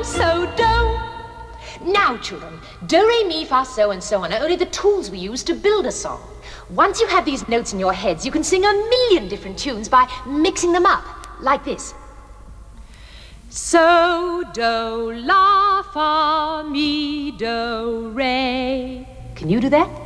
so, do. Now, children, do, re, mi, fa, so, and so on are only the tools we use to build a song. Once you have these notes in your heads, you can sing a million different tunes by mixing them up, like this. So, do, la, fa, mi, do, re. Can you do that?